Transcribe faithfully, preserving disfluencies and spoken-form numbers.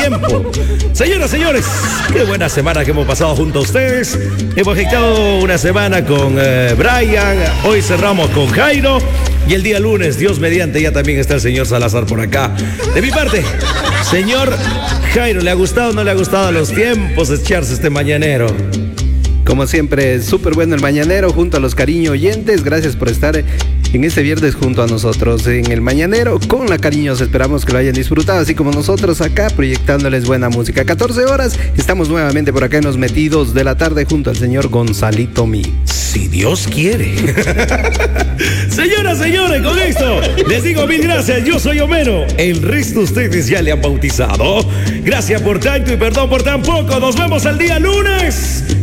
tiempo. Señoras, señores, qué buena semana que hemos pasado junto a ustedes. Hemos ejecutado una semana con eh, Brian, hoy cerramos con Jairo. Y el día lunes, Dios mediante, ya también está el señor Salazar por acá. De mi parte, señor Jairo, ¿le ha gustado o no le ha gustado a los tiempos echarse este mañanero? Como siempre, súper bueno el mañanero junto a los cariño oyentes. Gracias por estar en este viernes junto a nosotros en el mañanero con la cariños. Esperamos que lo hayan disfrutado, así como nosotros acá proyectándoles buena música. catorce horas, estamos nuevamente por acá en los metidos de la tarde junto al señor Gonzalito Mi. Si Dios quiere. Señoras, señores, con esto les digo mil gracias. Yo soy Homero. El resto ustedes ya le han bautizado. Gracias por tanto y perdón por tan poco. Nos vemos el día lunes.